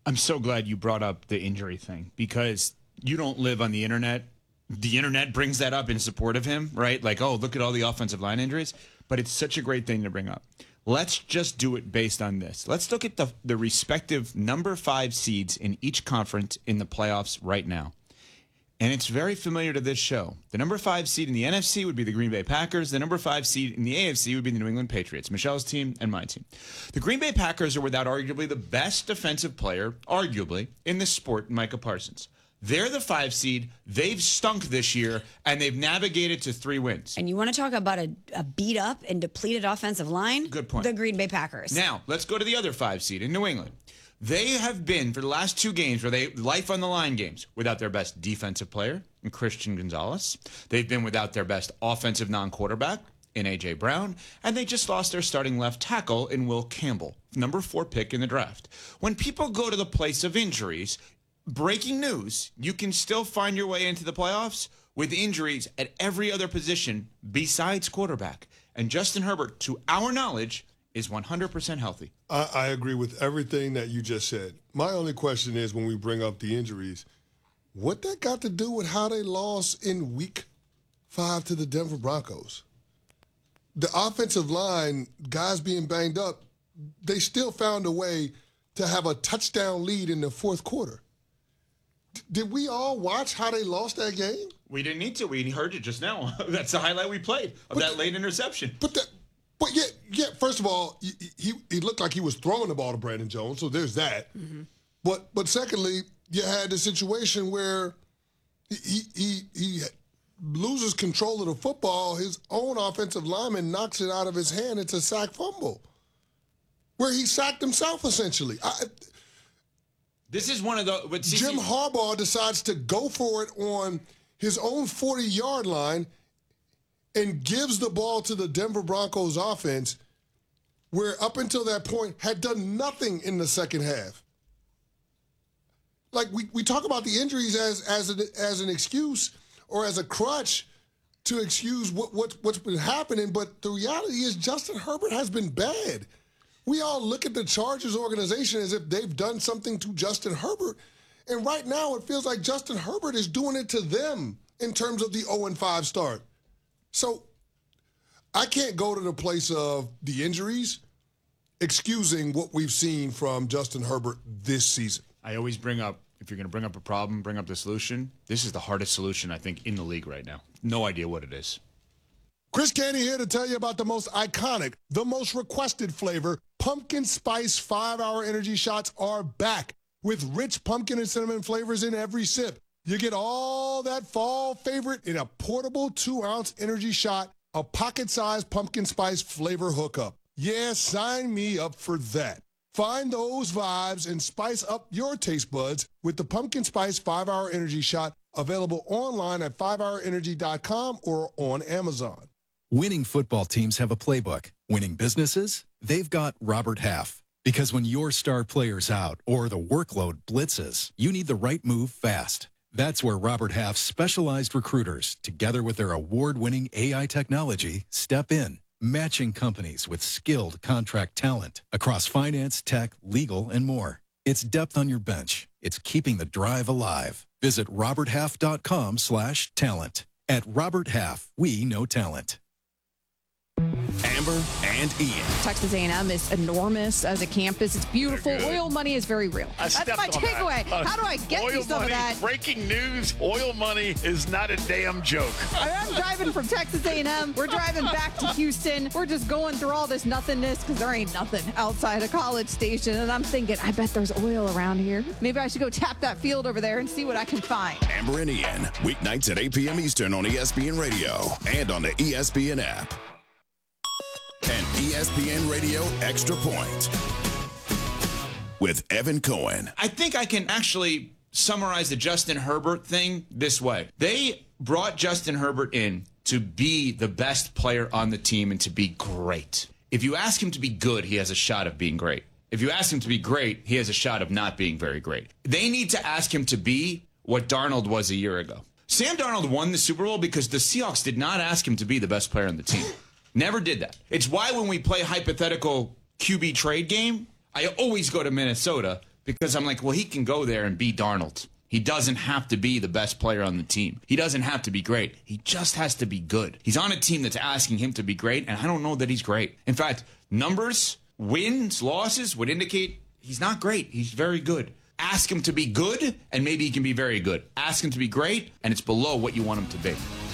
I'm so glad you brought up the injury thing because you don't live on the internet. The internet brings that up in support of him, right? Like, oh, look at all the offensive line injuries. But it's such a great thing to bring up. Let's just do it based on this. Let's look at the respective number 5 seeds in each conference in the playoffs right now. And it's very familiar to this show. The number 5 seed in the NFC would be the Green Bay Packers. The number 5 seed in the AFC would be the New England Patriots, Michelle's team and my team. The Green Bay Packers are without arguably the best defensive player, arguably, in this sport, Micah Parsons. They're the 5 seed. They've stunk this year, and they've navigated to 3 wins. And you want to talk about a beat-up and depleted offensive line? Good point. The Green Bay Packers. Now, let's go to the other 5 seed in New England. They have been, for the last 2 games, where they life on the line games, without their best defensive player in Christian Gonzalez. They've been without their best offensive non-quarterback in A.J. Brown. And they just lost their starting left tackle in Will Campbell, number 4 pick in the draft. When people go to the place of injuries, breaking news, you can still find your way into the playoffs with injuries at every other position besides quarterback. And Justin Herbert, to our knowledge, is 100% healthy. I agree with everything that you just said. My only question is, when we bring up the injuries, what that got to do with how they lost in week 5 to the Denver Broncos? The offensive line, guys being banged up, they still found a way to have a touchdown lead in the fourth quarter. Did we all watch how they lost that game? We didn't need to. We heard it just now. That's the highlight we played of that late interception. But yet, first of all, he looked like he was throwing the ball to Brandon Jones, so there's that. Mm-hmm. But secondly, you had the situation where he loses control of the football. His own offensive lineman knocks it out of his hand. It's a sack fumble, where he sacked himself essentially. This is one of the... Jim Harbaugh decides to go for it on his own 40-yard line and gives the ball to the Denver Broncos offense, where up until that point had done nothing in the second half. Like, we talk about the injuries as an excuse or as a crutch to excuse what's been happening, but the reality is Justin Herbert has been bad. We all look at the Chargers organization as if they've done something to Justin Herbert. And right now it feels like Justin Herbert is doing it to them in terms of the 0-5 start. So I can't go to the place of the injuries excusing what we've seen from Justin Herbert this season. I always bring up, if you're going to bring up a problem, bring up the solution. This is the hardest solution, I think, in the league right now. No idea what it is. Chris Canty here to tell you about the most iconic, the most requested flavor. Pumpkin Spice 5-Hour Energy Shots are back with rich pumpkin and cinnamon flavors in every sip. You get all that fall favorite in a portable 2-ounce energy shot, a pocket-sized pumpkin spice flavor hookup. Yeah, sign me up for that. Find those vibes and spice up your taste buds with the Pumpkin Spice 5-Hour Energy Shot, available online at 5hourenergy.com or on Amazon. Winning football teams have a playbook. Winning businesses, they've got Robert Half. Because when your star player's out or the workload blitzes, you need the right move fast. That's where Robert Half's specialized recruiters, together with their award-winning AI technology, step in, matching companies with skilled contract talent across finance, tech, legal, and more. It's depth on your bench. It's keeping the drive alive. Visit roberthalf.com/talent. At Robert Half, we know talent. Amber and Ian. Texas A&M is enormous as a campus. It's beautiful. Oil money is very real. That's my takeaway. How do I get you some of that? Breaking news, oil money is not a damn joke. I'm driving from Texas A&M. We're driving back to Houston. We're just going through all this nothingness because there ain't nothing outside of College Station. And I'm thinking, I bet there's oil around here. Maybe I should go tap that field over there and see what I can find. Amber and Ian, weeknights at 8 p.m. Eastern on ESPN Radio and on the ESPN app. And ESPN Radio Extra Point with Evan Cohen. I think I can actually summarize the Justin Herbert thing this way. They brought Justin Herbert in to be the best player on the team and to be great. If you ask him to be good, he has a shot of being great. If you ask him to be great, he has a shot of not being very great. They need to ask him to be what Darnold was a year ago. Sam Darnold won the Super Bowl because the Seahawks did not ask him to be the best player on the team. Never did that. It's why when we play hypothetical QB trade game, I always go to Minnesota because I'm like, well, he can go there and be Darnold. He doesn't have to be the best player on the team. He doesn't have to be great. He just has to be good. He's on a team that's asking him to be great, and I don't know that he's great. In fact, numbers, wins, losses would indicate he's not great. He's very good. Ask him to be good, and maybe he can be very good. Ask him to be great, and it's below what you want him to be.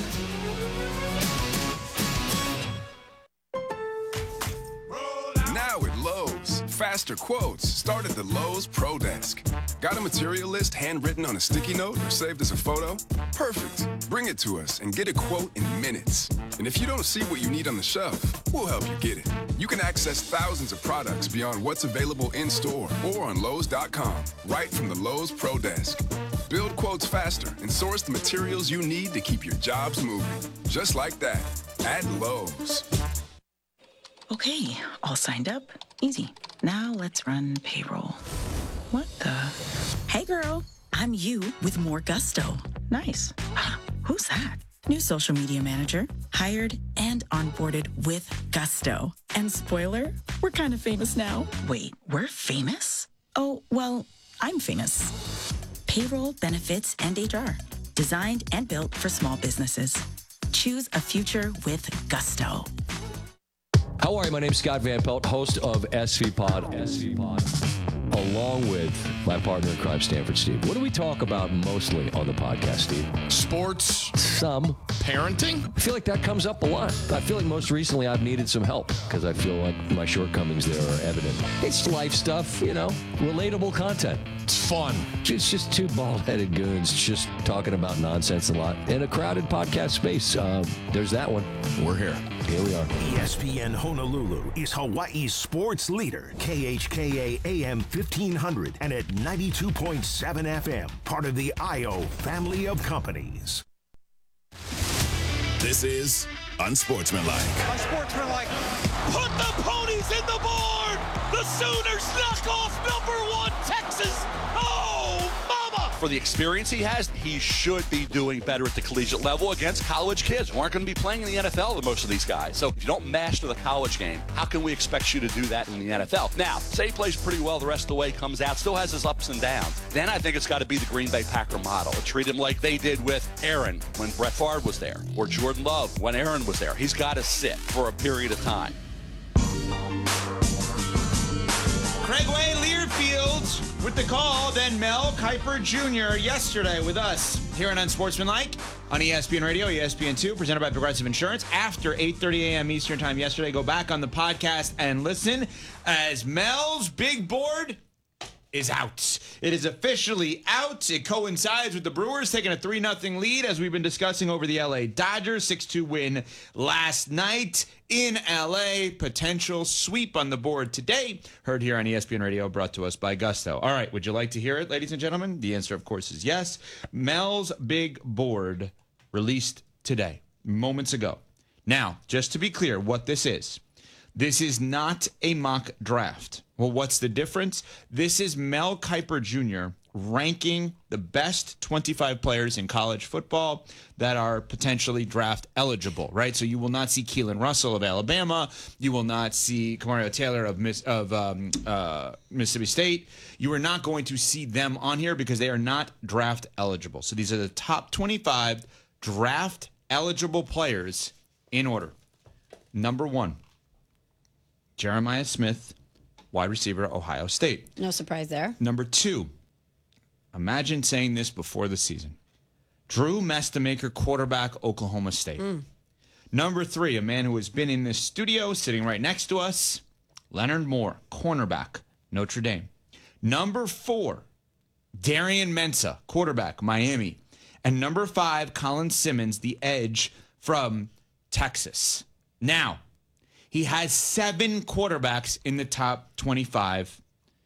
Now at Lowe's, faster quotes start at the Lowe's Pro Desk. Got a material list handwritten on a sticky note or saved as a photo? Perfect. Bring it to us and get a quote in minutes. And if you don't see what you need on the shelf, we'll help you get it. You can access thousands of products beyond what's available in-store or on Lowe's.com, right from the Lowe's Pro Desk. Build quotes faster and source the materials you need to keep your jobs moving. Just like that, at Lowe's. Okay, all signed up. Easy. Now let's run payroll. What the? Hey girl, I'm you with more gusto. Nice. Who's that? New social media manager, hired and onboarded with gusto. And spoiler, we're kind of famous now. Wait, we're famous? Oh, well, I'm famous. Payroll, benefits, and HR. Designed and built for small businesses. Choose a future with gusto. How are you? My name's Scott Van Pelt, host of SV Pod. Along with my partner in crime, Stanford Steve. What do we talk about mostly on the podcast, Steve? Sports. Some. Parenting. I feel like that comes up a lot. I feel like most recently I've needed some help because I feel like my shortcomings there are evident. It's life stuff, relatable content. It's fun. It's just two bald-headed goons just talking about nonsense a lot in a crowded podcast space. There's that one. We're here. Here we are. ESPN Honolulu is Hawaii's sports leader. KHKA AM 1500 and at 92.7 FM. Part of the IO family of companies. This is Unsportsmanlike. Unsportsmanlike. Put the ponies in the board. The Sooners knock off #1 Texas. Oh, mama. For the experience he has, he should be doing better at the collegiate level against college kids who aren't going to be playing in the NFL with most of these guys. So if you don't master the college game, how can we expect you to do that in the NFL? Now, say he plays pretty well the rest of the way, comes out, still has his ups and downs. Then I think it's got to be the Green Bay Packer model. Treat him like they did with Aaron when Brett Favre was there, or Jordan Love when Aaron was there. He's got to sit for a period of time. Craigway Learfield with the call, then Mel Kiper Jr. yesterday with us here on Unsportsmanlike on ESPN Radio, ESPN2, presented by Progressive Insurance. After 8:30 a.m. Eastern Time yesterday, go back on the podcast and listen as Mel's big board is out. It is officially out. It coincides with the Brewers taking a 3-0 lead, as we've been discussing over the LA Dodgers. 6-2 win last night in LA. Potential sweep on the board today. Heard here on ESPN Radio, brought to us by Gusto. All right, would you like to hear it, ladies and gentlemen? The answer, of course, is yes. Mel's big board released today, moments ago. Now, just to be clear what this is not a mock draft. Well, what's the difference? This is Mel Kiper Jr. ranking the best 25 players in college football that are potentially draft eligible, right? So you will not see Keelan Russell of Alabama. You will not see Kamario Taylor of Mississippi State. You are not going to see them on here because they are not draft eligible. So these are the top 25 draft eligible players in order. Number 1. Jeremiah Smith, wide receiver, Ohio State. No surprise there. Number 2, imagine saying this before the season. Drew Mestamaker, quarterback, Oklahoma State. Number 3, a man who has been in this studio, sitting right next to us, Leonard Moore, cornerback, Notre Dame. Number 4, Darian Mensah, quarterback, Miami. And number 5, Colin Simmons, the edge from Texas. Now, he has 7 quarterbacks in the top 25.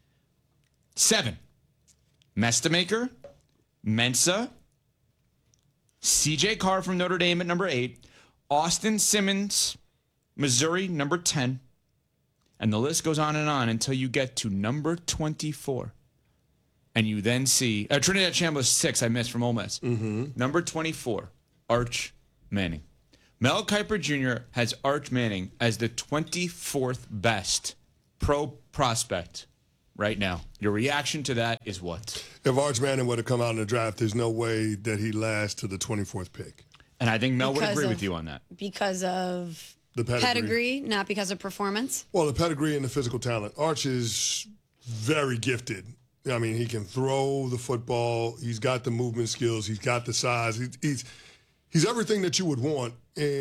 7. Mestamaker, Mensah, C.J. Carr from Notre Dame at number 8, Austin Simmons, Missouri, number 10, and the list goes on until you get to number 24. And you then see Trinidad Chambliss 6, I missed from Ole Miss. Number 24, Arch Manning. Mel Kiper Jr. has Arch Manning as the 24th best pro prospect right now. Your reaction to that is what? If Arch Manning would have come out in the draft, there's no way that he lasts to the 24th pick. And I think Mel would Because agree of- with you on that. Because of The pedigree. not because of performance. Well, the pedigree and the physical talent. Arch is very gifted. I mean, he can throw the football. He's got the movement skills. He's got the size. He's everything that you would want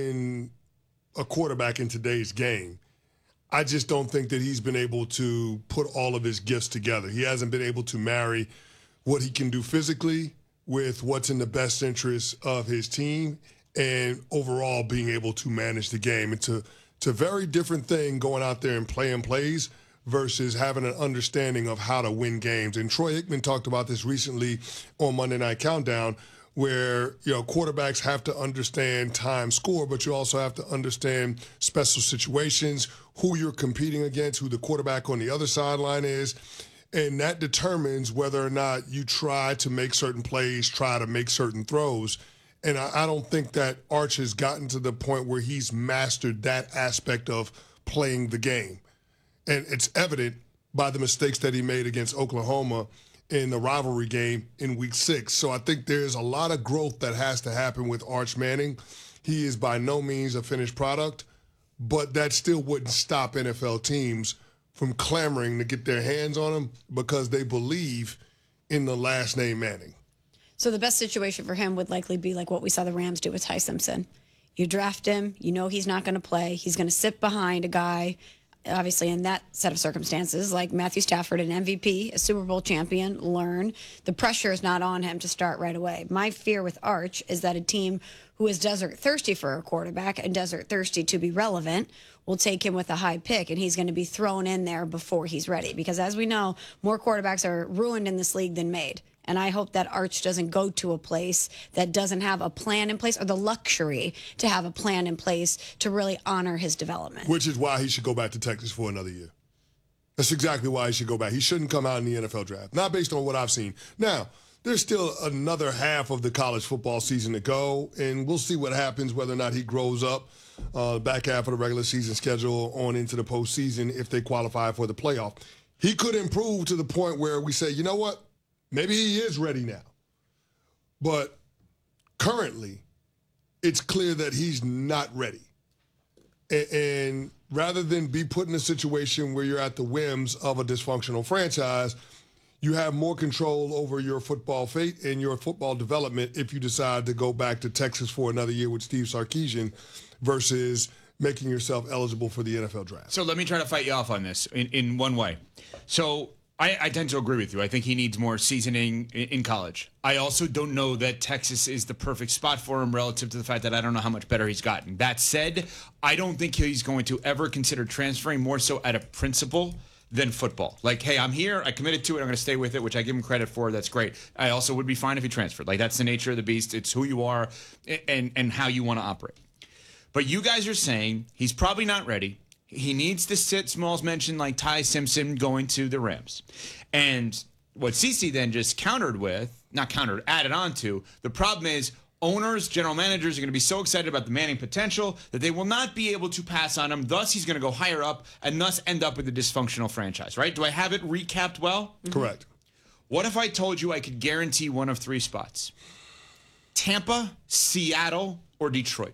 in a quarterback in today's game. I just don't think that he's been able to put all of his gifts together. He hasn't been able to marry what he can do physically with what's in the best interest of his team and overall being able to manage the game. It's a very different thing going out there and playing plays versus having an understanding of how to win games. And Troy Aikman talked about this recently on Monday Night Countdown, where quarterbacks have to understand time score, but you also have to understand special situations, who you're competing against, who the quarterback on the other sideline is. And that determines whether or not you try to make certain plays, try to make certain throws. And I don't think that Arch has gotten to the point where he's mastered that aspect of playing the game. And it's evident by the mistakes that he made against Oklahoma in the rivalry game in Week 6. So I think there's a lot of growth that has to happen with Arch Manning. He is by no means a finished product, but that still wouldn't stop NFL teams from clamoring to get their hands on him because they believe in the last name Manning. So the best situation for him would likely be like what we saw the Rams do with Ty Simpson. You draft him, you know he's not going to play. He's going to sit behind a guy, obviously in that set of circumstances, like Matthew Stafford, an MVP, a Super Bowl champion, learn. The pressure is not on him to start right away. My fear with Arch is that a team who is desert thirsty for a quarterback and desert thirsty to be relevant will take him with a high pick, and he's going to be thrown in there before he's ready. Because as we know, more quarterbacks are ruined in this league than made. And I hope that Arch doesn't go to a place that doesn't have a plan in place or the luxury to have a plan in place to really honor his development. Which is why he should go back to Texas for another year. That's exactly why he should go back. He shouldn't come out in the NFL draft, not based on what I've seen. Now, there's still another half of the college football season to go, and we'll see what happens, whether or not he grows up back half of the regular season schedule on into the postseason if they qualify for the playoff. He could improve to the point where we say, you know what? Maybe he is ready now. But currently, it's clear that he's not ready. And rather than be put in a situation where you're at the whims of a dysfunctional franchise, you have more control over your football fate and your football development if you decide to go back to Texas for another year with Steve Sarkisian versus making yourself eligible for the NFL draft. So let me try to fight you off on this in one way. So I tend to agree with you. I think he needs more seasoning in college. I also don't know that Texas is the perfect spot for him relative to the fact that I don't know how much better he's gotten. That said, I don't think he's going to ever consider transferring, more so out of principle than football. Like, hey, I'm here, I committed to it, I'm going to stay with it, which I give him credit for. That's great. I also would be fine if he transferred. Like, that's the nature of the beast. It's who you are and how you want to operate. But you guys are saying he's probably not ready. He needs to sit, Smalls mentioned, like Ty Simpson going to the Rams. And what CeCe then just added on to, the problem is owners, general managers are going to be so excited about the Manning potential that they will not be able to pass on him. Thus, he's going to go higher up and thus end up with a dysfunctional franchise, right? Do I have it recapped well? Correct. What if I told you I could guarantee one of three spots? Tampa, Seattle, or Detroit?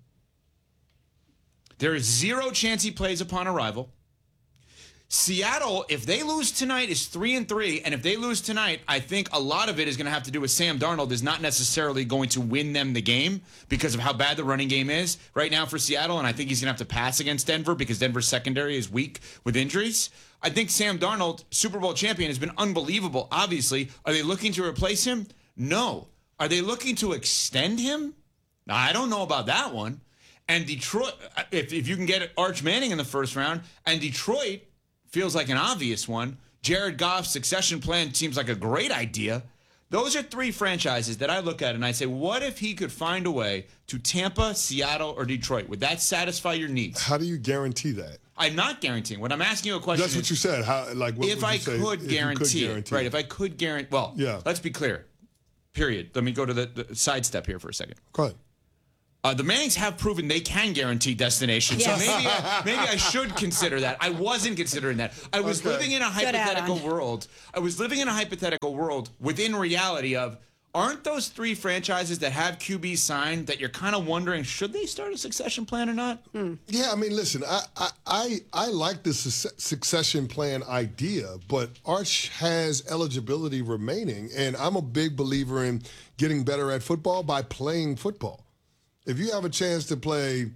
There is zero chance he plays upon arrival. Seattle, if they lose tonight, is 3-3, and if they lose tonight, I think a lot of it is going to have to do with Sam Darnold is not necessarily going to win them the game because of how bad the running game is right now for Seattle, and I think he's going to have to pass against Denver because Denver's secondary is weak with injuries. I think Sam Darnold, Super Bowl champion, has been unbelievable, obviously. Are they looking to replace him? No. Are they looking to extend him? Now, I don't know about that one. And Detroit, if you can get Arch Manning in the first round, and Detroit feels like an obvious one. Jared Goff's succession plan seems like a great idea. Those are three franchises that I look at and I say, what if he could find a way to Tampa, Seattle, or Detroit? Would that satisfy your needs? How do you guarantee that? I'm not guaranteeing. What I'm asking you a question That's what you said. How, like, what if would you I say could if you guarantee it. Right, if I could guarantee. Well, yeah. Let's be clear. Period. Let me go to the sidestep here for a second. Go ahead. The Mannings have proven they can guarantee destination, so maybe I should consider that. I wasn't considering that. I was living in a hypothetical world. I was living in a hypothetical world within reality of, aren't those 3 franchises that have QBs signed that you're kind of wondering, should they start a succession plan or not? Yeah, I mean, listen, I like the succession plan idea, but Arch has eligibility remaining, and I'm a big believer in getting better at football by playing football. If you have a chance to play,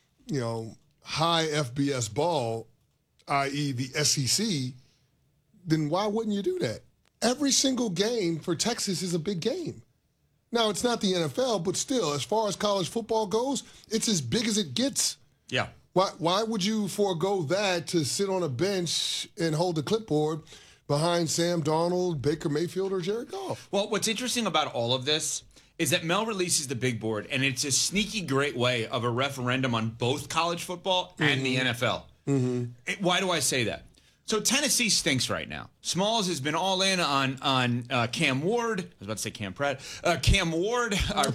high FBS ball, i.e. the SEC, then why wouldn't you do that? Every single game for Texas is a big game. Now, it's not the NFL, but still, as far as college football goes, it's as big as it gets. Yeah. Why would you forego that to sit on a bench and hold the clipboard behind Sam Darnold, Baker Mayfield, or Jared Goff? Well, what's interesting about all of this is that Mel releases the big board, and it's a sneaky great way of a referendum on both college football and the NFL. Why do I say that? So Tennessee stinks right now. Smalls has been all in on Cam Ward. I was about to say Cam Pratt. Cam Ward, our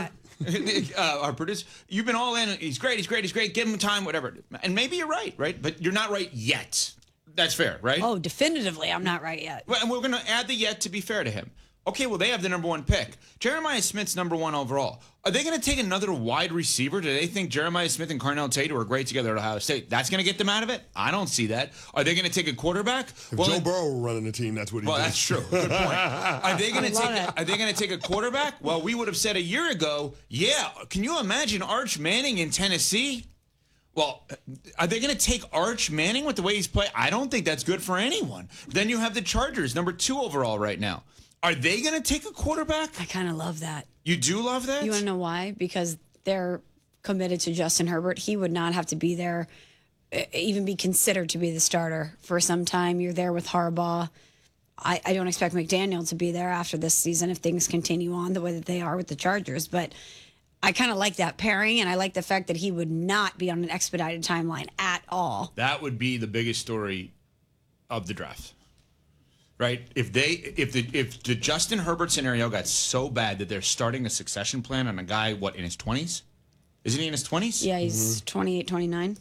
producer. You've been all in. He's great. Give him time, whatever. And maybe you're right? But you're not right yet. That's fair, right? Oh, definitively, I'm not right yet. Well, and we're going to add the yet to be fair to him. Okay, well, they have the number 1 pick. Jeremiah Smith's number 1 overall. Are they going to take another wide receiver? Do they think Jeremiah Smith and Carnell Tate, who are great together at Ohio State, that's going to get them out of it? I don't see that. Are they going to take a quarterback? If Joe Burrow were running the team, that's what he did. Well, that's true. Good point. Are they going to take a quarterback? Well, we would have said a year ago, yeah. Can you imagine Arch Manning in Tennessee? Well, are they going to take Arch Manning with the way he's playing? I don't think that's good for anyone. Then you have the Chargers, number 2 overall right now. Are they going to take a quarterback? I kind of love that. You do love that? You want to know why? Because they're committed to Justin Herbert. He would not have to be there, even be considered to be the starter for some time. You're there with Harbaugh. I don't expect McDaniel to be there after this season if things continue on the way that they are with the Chargers. But I kind of like that pairing, and I like the fact that he would not be on an expedited timeline at all. That would be the biggest story of the draft. Right? If the Justin Herbert scenario got so bad that they're starting a succession plan on a guy, in his 20s? Isn't he in his 20s? Yeah, he's 28, 29.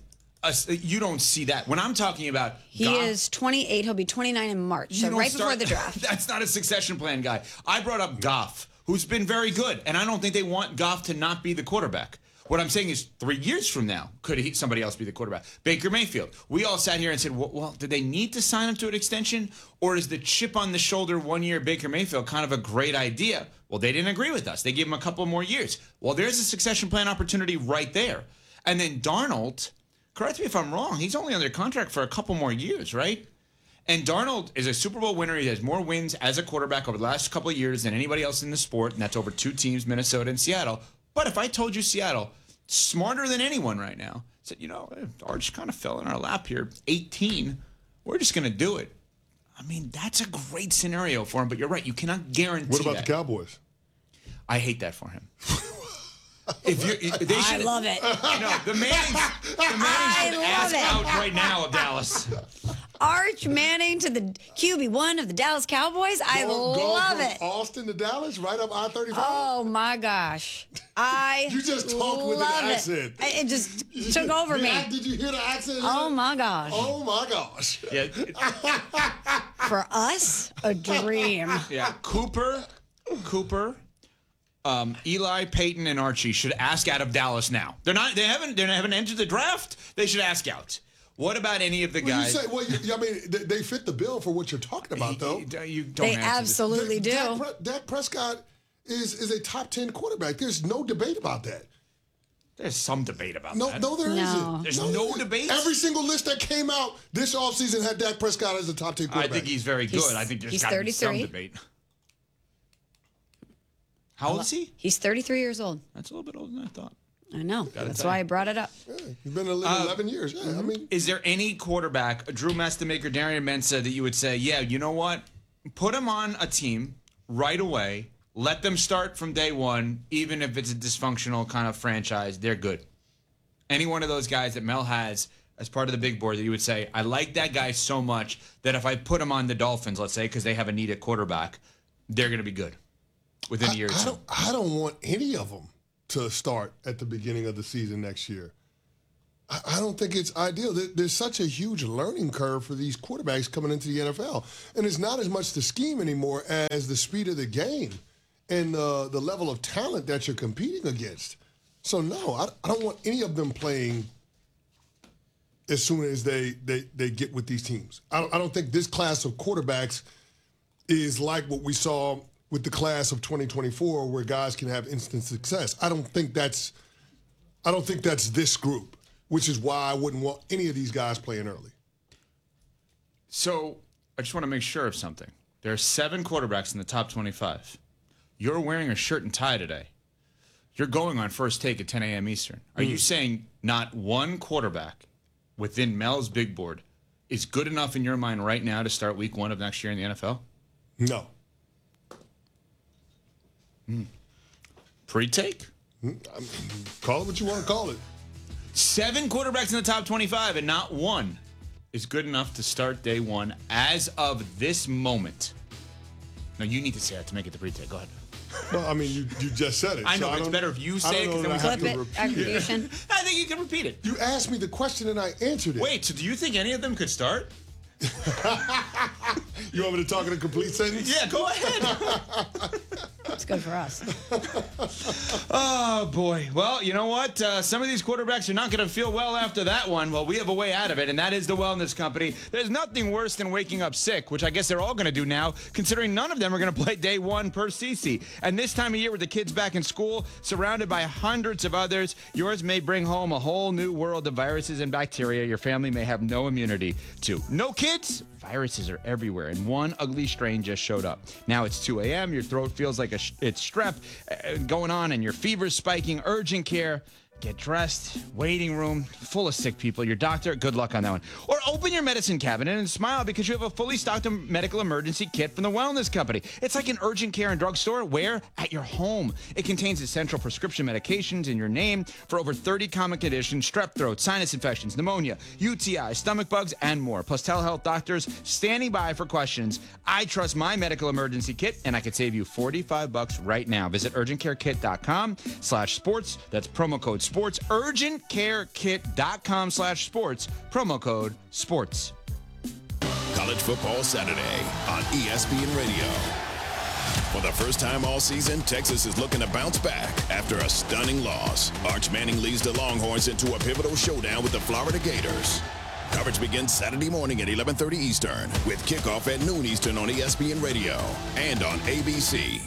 You don't see that. When I'm talking about He is 28. He'll be 29 in March, so right before the draft. That's not a succession plan guy. I brought up Goff, who's been very good, and I don't think they want Goff to not be the quarterback. What I'm saying is 3 years from now, could somebody else be the quarterback? Baker Mayfield. We all sat here and said, well, did they need to sign him to an extension? Or is the chip on the shoulder 1 year Baker Mayfield kind of a great idea? Well, they didn't agree with us. They gave him a couple more years. Well, there's a succession plan opportunity right there. And then Darnold, correct me if I'm wrong, he's only under contract for a couple more years, right? And Darnold is a Super Bowl winner. He has more wins as a quarterback over the last couple of years than anybody else in the sport, and that's over 2 teams, Minnesota and Seattle. But if I told you Seattle, smarter than anyone right now, said, Arch kind of fell in our lap here, 18, we're just going to do it. I mean, that's a great scenario for him, but you're right. You cannot guarantee What about that. the Cowboys? I hate that for him. I love it. The Mannings should ask out right now of Dallas. Arch Manning to the QB1 of the Dallas Cowboys. I love it. Austin to Dallas, right up I-35. Oh my gosh, you just talked with an accent. It just took over me. Did you hear the accent? Oh my gosh. Oh my gosh. Yeah. For us, a dream. Yeah, Cooper, Eli, Peyton, and Archie should ask out of Dallas now. They haven't entered the draft. They should ask out. What about any of the guys? They fit the bill for what you're talking about, though. They absolutely do. Dak Prescott is a top 10 quarterback. There's no debate about that. There's some debate about that. No, there isn't. There's no debate? Every single list that came out this offseason had Dak Prescott as a top 10 quarterback. I think he's very good. I think there's got to be some debate. How old is he? He's 33 years old. That's a little bit older than I thought. I know. That's why I brought it up. Yeah, he's been in the league 11 years. Yeah, I mean, is there any quarterback, Drew Mastamaker, Darian Mensah, that you would say, yeah, you know what? Put him on a team right away. Let them start from day one, even if it's a dysfunctional kind of franchise. They're good. Any one of those guys that Mel has as part of the big board that you would say, I like that guy so much that if I put him on the Dolphins, let's say, because they have a need at quarterback, they're going to be good within a year or two. I don't want any of them. to start at the beginning of the season next year. I don't think it's ideal. There's such a huge learning curve for these quarterbacks coming into the NFL. And it's not as much the scheme anymore as the speed of the game and the level of talent that you're competing against. So, no, I don't want any of them playing as soon as they get with these teams. I don't think this class of quarterbacks is like what we saw with the class of 2024 where guys can have instant success. I don't think that's this group, which is why I wouldn't want any of these guys playing early. So I just want to make sure of something. There are 7 quarterbacks in the top 25. You're wearing a shirt and tie today. You're going on First Take at 10 a.m. Eastern. Are you saying not one quarterback within Mel's big board is good enough in your mind right now to start week 1 of next year in the NFL? No. Pre-take? Call it what you want to call it. 7 quarterbacks in the top 25, and not one is good enough to start day 1 as of this moment. No, you need to say that to make it the pre-take. Go ahead. Well, I mean, you just said it. I know, so it's better if you say it because then we have to repeat it. I think you can repeat it. You asked me the question and I answered it. Wait, so do you think any of them could start? You want me to talk in a complete sentence? Yeah, go ahead. It's good for us. Oh, boy. Well, you know what? Some of these quarterbacks are not going to feel well after that one. Well, we have a way out of it, and that is the Wellness Company. There's nothing worse than waking up sick, which I guess they're all going to do now, considering none of them are going to play day 1 per CC. And this time of year with the kids back in school, surrounded by hundreds of others, yours may bring home a whole new world of viruses and bacteria your family may have no immunity to. No kids? Viruses are everywhere, and one ugly strain just showed up. Now it's 2 a.m., your throat feels like it's strep going on, and your fever's spiking. Urgent care. Get dressed, waiting room, full of sick people. Your doctor, good luck on that one. Or open your medicine cabinet and smile because you have a fully stocked medical emergency kit from the Wellness Company. It's like an urgent care and drugstore where at your home. It contains essential prescription medications in your name for over 30 common conditions: strep throat, sinus infections, pneumonia, UTI, stomach bugs, and more. Plus telehealth doctors standing by for questions. I trust my medical emergency kit, and I could save you $45 right now. Visit urgentcarekit.com/sports. That's promo code sports. urgentcarekit.com/sports. Promo code sports. College Football Saturday on ESPN Radio. For the first time all season, Texas is looking to bounce back after a stunning loss. Arch Manning leads the Longhorns into a pivotal showdown with the Florida Gators. Coverage begins Saturday morning at 11:30 Eastern with kickoff at noon Eastern on ESPN Radio and on ABC.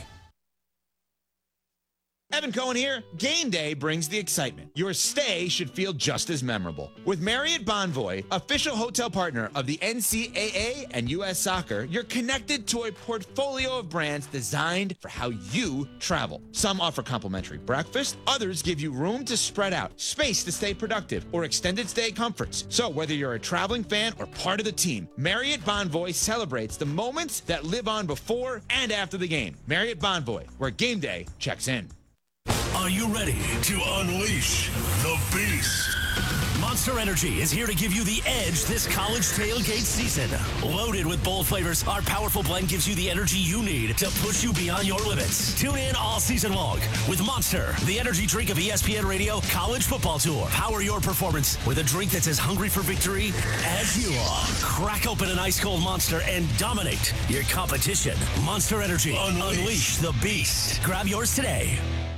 Evan Cohen here. Game day brings the excitement. Your stay should feel just as memorable. With Marriott Bonvoy, official hotel partner of the NCAA and U.S. Soccer, you're connected to a portfolio of brands designed for how you travel. Some offer complimentary breakfast, others give you room to spread out, space to stay productive, or extended stay comforts. So whether you're a traveling fan or part of the team, Marriott Bonvoy celebrates the moments that live on before and after the game. Marriott Bonvoy, where game day checks in. Are you ready to unleash the beast? Monster Energy is here to give you the edge this college tailgate season. Loaded with bold flavors, our powerful blend gives you the energy you need to push you beyond your limits. Tune in all season long with Monster, the energy drink of ESPN Radio College Football Tour. Power your performance with a drink that's as hungry for victory as you are. Crack open an ice-cold Monster and dominate your competition. Monster Energy. Unleash the beast. Grab yours today.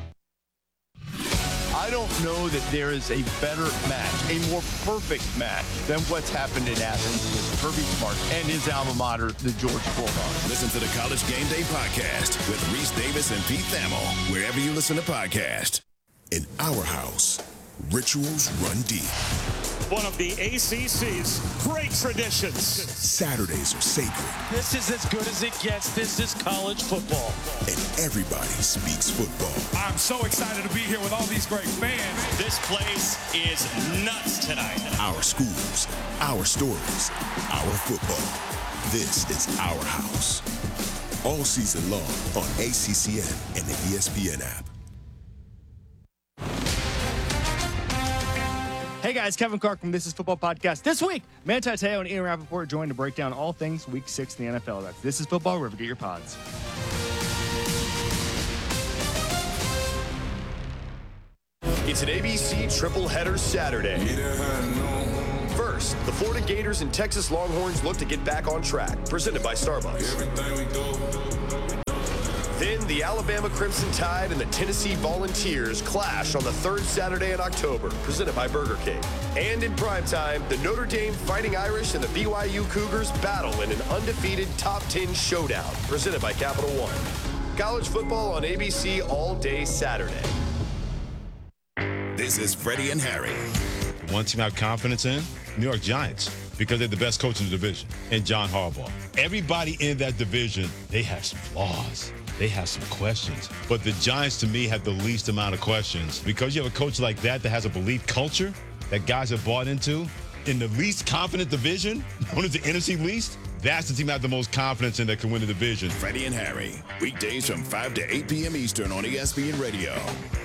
I don't know that there is a better match, a more perfect match than what's happened in Athens with Kirby Smart and his alma mater, the Georgia Bulldogs. Listen to the College Game Day podcast with Reese Davis and Pete Thamel, wherever you listen to podcasts. In our house, rituals run deep. One of the ACC's great traditions. Saturdays are sacred. This is as good as it gets. This is college football. And everybody speaks football. I'm so excited to be here with all these great fans. This place is nuts tonight. Our schools, our stories, our football. This is our house. All season long on ACCN and the ESPN app. Hey guys, Kevin Clark from This Is Football Podcast. This week, Manti Te'o and Ian Rappaport joined to break down all things Week 6 in the NFL. That's This Is Football, wherever you get your pods. It's an ABC triple header Saturday. First, the Florida Gators and Texas Longhorns look to get back on track, presented by Starbucks. Then the Alabama Crimson Tide and the Tennessee Volunteers clash on the third Saturday in October, presented by Burger King. And in primetime, the Notre Dame Fighting Irish and the BYU Cougars battle in an undefeated top 10 showdown, presented by Capital One. College football on ABC all day Saturday. This is Freddie and Harry. One team I have confidence in, New York Giants, because they're the best coach in the division, and John Harbaugh. Everybody in that division, they have some flaws. They have some questions. But the Giants, to me, have the least amount of questions. Because you have a coach like that has a belief culture that guys have bought into in the least confident division, known as the NFC least, that's the team I have the most confidence in that can win the division. Freddie and Harry, weekdays from 5 to 8 p.m. Eastern on ESPN Radio.